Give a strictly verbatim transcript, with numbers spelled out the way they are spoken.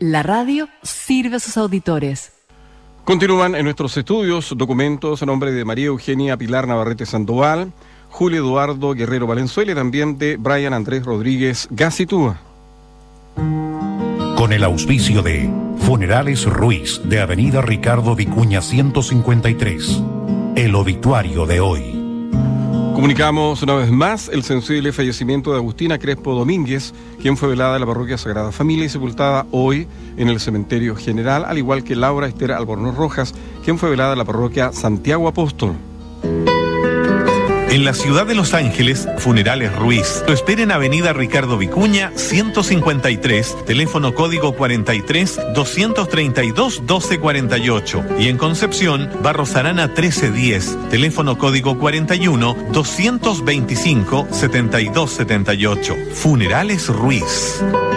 La radio sirve a sus auditores. Continúan en nuestros estudios documentos a nombre de María Eugenia Pilar Navarrete Sandoval, Julio Eduardo Guerrero Valenzuela y también de Brian Andrés Rodríguez Gacitúa. Con el auspicio de Funerales Ruiz de Avenida Ricardo Vicuña ciento cincuenta y tres. El obituario de hoy. Comunicamos una vez más el sensible fallecimiento de Agustina Crespo Domínguez, quien fue velada en la parroquia Sagrada Familia y sepultada hoy en el cementerio general, al igual que Laura Esther Albornoz Rojas, quien fue velada en la parroquia Santiago Apóstol. En la ciudad de Los Ángeles, Funerales Ruiz lo espera en Avenida Ricardo Vicuña ciento cincuenta y tres, teléfono código cuarenta y tres, doscientos treinta y dos, doce cuarenta y ocho, y en Concepción, Barros Arana trece diez, teléfono código cuarenta y uno, doscientos veinticinco, setenta y dos setenta y ocho. Funerales Ruiz.